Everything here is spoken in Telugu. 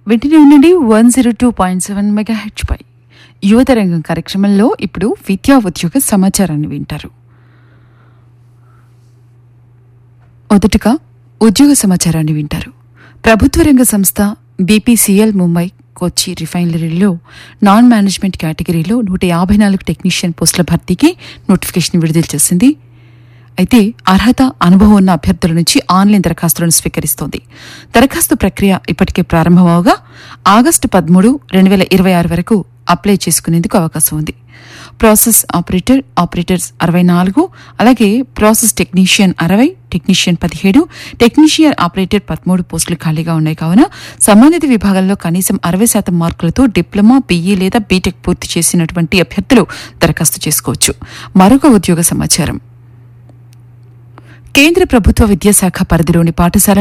వెంటనే ఉండండి 102.7 మెగాహెర్ట్జ్ పై యువతరంగం కార్యక్రమంలో ఇప్పుడు విద్యా ఉద్యోగ సమాచారాన్ని వింటారు. మొదటగా ఉద్యోగ సమాచారాన్ని వింటారు. ప్రభుత్వ రంగ సంస్థ బీపీసీఎల్ ముంబై కొచ్చి రిఫైనరీలో నాన్ మేనేజ్మెంట్ కేటగిరీలో 154 టెక్నీషియన్ పోస్టుల భర్తీకి నోటిఫికేషన్ విడుదల చేసింది. అయితే అర్హత అనుభవం ఉన్న అభ్యర్థుల నుంచి ఆన్లైన్ దరఖాస్తులను స్వీకరిస్తోంది. దరఖాస్తు ప్రక్రియ ఇప్పటికే ప్రారంభమవగా ఆగస్టు 13, 2026 వరకు అప్లై చేసుకునేందుకు అవకాశం ఉంది. ప్రాసెస్ ఆపరేటర్స్ 64, అలాగే process technician 60, technician 17, technician operator 13 పోస్టులు ఖాళీగా ఉన్నాయి. కావున సంబంధిత విభాగాల్లో కనీసం 60% మార్కులతో డిప్లొమా, బీఈ లేదా బీటెక్ పూర్తి చేసినటువంటి అభ్యర్థులు దరఖాస్తు చేసుకోవచ్చు. మరొక ఉద్యోగ సమాచారం. కేంద్ర ప్రభుత్వ విద్యాశాఖ పరిధిలోని పాఠశాల